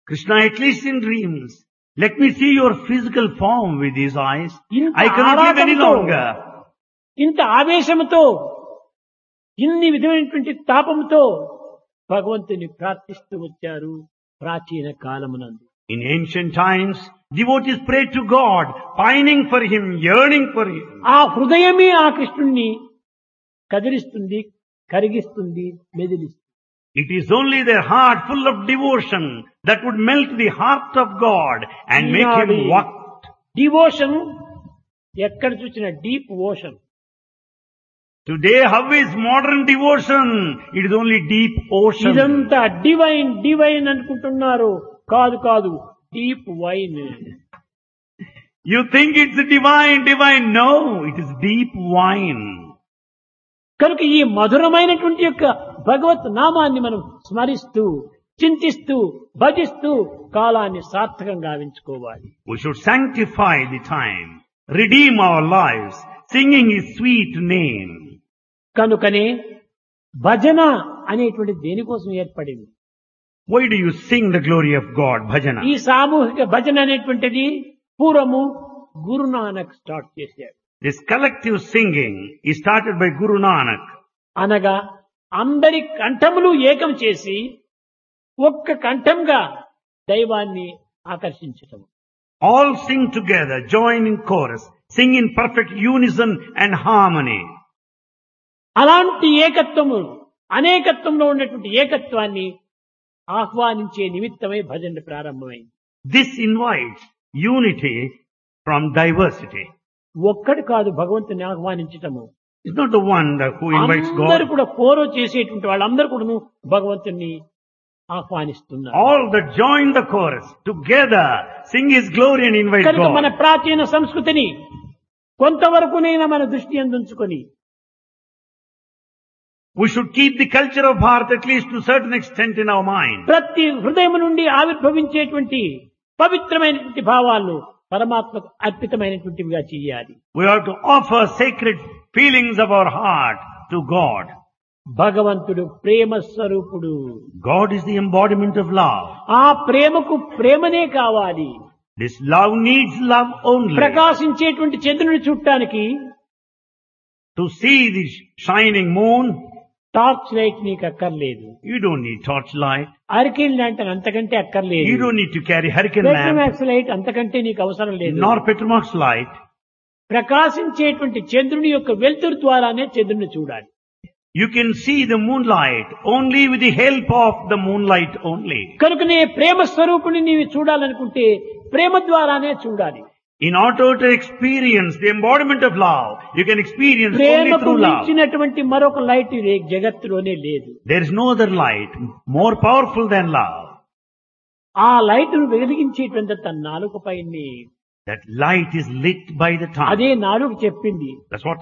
Krishna, at least in dreams, let me see your physical form with these eyes. ఇంత I cannot live any ఆరాటంతో, longer. ఇంత ఆవేశంతో, ఇన్ని విధమైనటువంటి తాపంతో భగవంతుని ప్రార్థిస్తూ వచ్చారు ప్రాచీన కాలమునందు. In ancient times, devotees prayed to God, pining for Him, yearning for Him. ఆ హృదయమే ఆ కృష్ణుణ్ణి కదిలిస్తుంది, కరిగిస్తుంది, మెదిలిస్తుంది. It is only their heart full of devotion that would melt the heart of God and make Him walk. Devotion ఎక్కడ చూసిన deep ocean. Today, how is modern devotion? It is only deep ocean. ఇదంతా divine divine అనుకుంటున్నారు. కాదు కాదు, deep wine. You think it's divine, divine. No, it is deep wine. కనుక ఈ మధురమైనటువంటి యొక్క భగవత్ నామాన్ని మనం స్మరిస్తూ, చింతిస్తూ, భజిస్తూ కాలాన్ని సార్థకంగా గావించుకోవాలి. We should sanctify the time, redeem our lives, singing His sweet name. కనుకనే భజన అనేటువంటి దేనికోసం ఏర్పడింది? Why do you sing the glory of God, bhajana? ఈ సామూహిక భజన అనేటువంటిది పూర్వము గురునానక్ స్టార్ట్ చేశాడు. This collective singing is started by Guru Nanak. అనగా అందరి కంఠములు ఏకం చేసి ఒక్క కంఠంగా దైవాన్ని ఆకర్షించటం. All sing together, join in chorus, sing in perfect unison and harmony. అలాంటి ఏకత్వము, అనేకత్వంలో ఉన్నటువంటి ఏకత్వాన్ని ఆహ్వానించే నిమిత్తమై భజన ప్రారంభమైంది. This invites unity from diversity. ఒక్కడు కాదు భగవంతుని ఆహ్వానించటము. It's not the one who invites అందరూ God. కూడా ఫోరో చేసేటువంటి వాళ్ళందరూ కూడా భగవంతుని ఆహ్వానిస్తున్నారు. All that join the chorus together sing His glory and invite కనుక మన God. ప్రాచీన సంస్కృతిని కొంతవరకునైనా మన దృష్టి అందుంచుకొని We should keep the culture of Bharat at least to a certain extent in our mind. ప్రతి హృదయం నుండి ఆవిర్భవించేటువంటి పవిత్రమైనటువంటి భావాలను పరమాత్మకు అర్పితమైనటువంటివిగా చేయాలి. We have to offer sacred feelings of our heart to God. భగవంతుడు ప్రేమ స్వరూపుడు. God is the embodiment of love. ఆ ప్రేమకు ప్రేమనే కావాలి. This love needs love only. ప్రకాశించేటువంటి చంద్రుని చూడటానికి To see the shining moon, torch light నీకు అక్కర్లేదు. you don't need torchlight. అరికెన్ lantern అంతకంటే అక్కర్లేదు. You don't need to carry hurricane lamp, Petromax light అంతకంటే నీకు అవసరం లేదు. nor Petromax light. ప్రకాశించేటువంటి చంద్రుని యొక్క వెలుతురు ద్వారానే చంద్రుని చూడాలి. You can see the moonlight only with the help of the moonlight only. కనుకనే ప్రేమ స్వరూపుని నీవు చూడాలనుకుంటే ప్రేమ ద్వారానే చూడాలి. In order to experience the embodiment of love, you can experience only ప్రేమకు through love. మించినటువంటి మరొక లైట్ ఈ జగత్తులోనే లేదు. There is no other light more powerful than love. ఆ లైట్ ను వెలిగించేటువంటి తన నాలుక పైన That light is lit by the tongue. అదే నాలుగు చెప్పింది. That's what